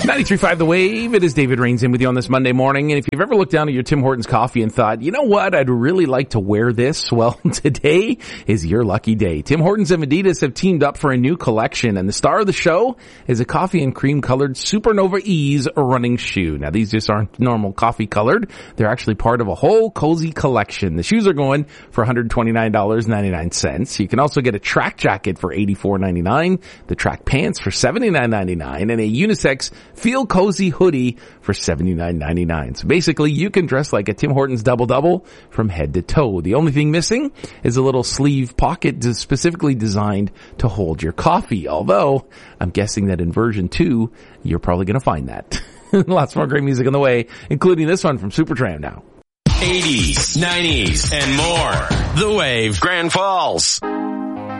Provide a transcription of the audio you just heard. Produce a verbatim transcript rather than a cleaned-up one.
ninety-three point five The Wave. It is David Rains in with you on this Monday morning. And if you've ever looked down at your Tim Hortons coffee and thought, you know what, I'd really like to wear this. Well, today is your lucky day. Tim Hortons and Adidas have teamed up for a new collection. And the star of the show is a coffee and cream colored Supernova Ease running shoe. Now, these just aren't normal coffee colored. They're actually part of a whole cozy collection. The shoes are going for one hundred twenty-nine dollars and ninety-nine cents. You can also get a track jacket for eighty-four ninety-nine, the track pants for seventy-nine ninety-nine, and a unisex Feel Cozy hoodie for seventy-nine ninety-nine. So basically, you can dress like a Tim Hortons double-double from head to toe. The only thing missing is a little sleeve pocket specifically designed to hold your coffee. Although, I'm guessing that in version two, you're probably going to find that. Lots more great music on the way, including this one from Supertramp now. eighties, nineties, and more. The Wave, Grand Falls.